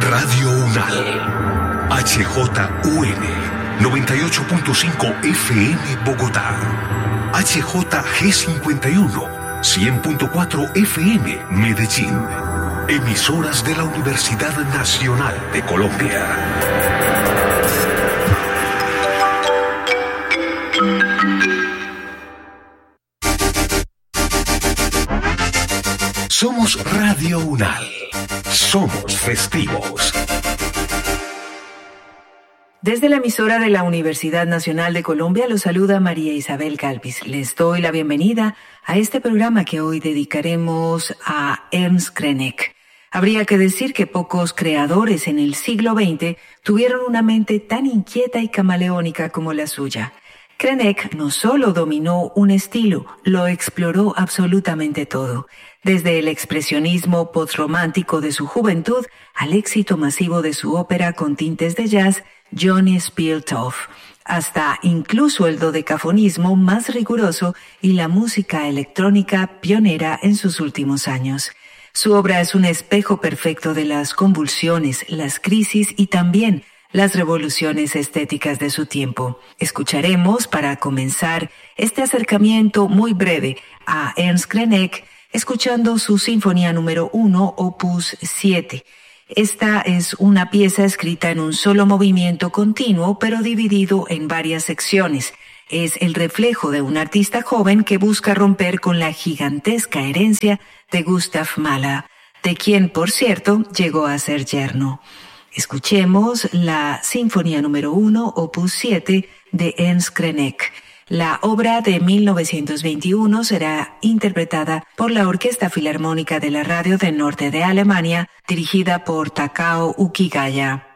Radio UNAL, HJUN, 98.5 FM Bogotá, HJG51, 100.4 FM Medellín, emisoras de la Universidad Nacional de Colombia. Somos Radio UNAL. Somos festivos. Desde la emisora de la Universidad Nacional de Colombia los saluda María Isabel Galvis. Les doy la bienvenida a este programa que hoy dedicaremos a Ernst Krenek. Habría que decir que pocos creadores en el siglo XX tuvieron una mente tan inquieta y camaleónica como la suya. Krenek no solo dominó un estilo, lo exploró absolutamente todo, desde el expresionismo postromántico de su juventud al éxito masivo de su ópera con tintes de jazz, Johnny Spieltopf, hasta incluso el dodecafonismo más riguroso y la música electrónica pionera en sus últimos años. Su obra es un espejo perfecto de las convulsiones, las crisis y también las revoluciones estéticas de su tiempo. Escucharemos, para comenzar este acercamiento muy breve a Ernst Krenek, escuchando su Sinfonía número 1, opus 7. Esta es una pieza escrita en un solo movimiento continuo, pero dividido en varias secciones. Es el reflejo de un artista joven que busca romper con la gigantesca herencia de Gustav Mahler, de quien, por cierto, llegó a ser yerno. Escuchemos la Sinfonía número 1, opus 7 de Ernst Krenek. La obra de 1921 será interpretada por la Orquesta Filarmónica de la Radio del Norte de Alemania, dirigida por Takao Ukigaya.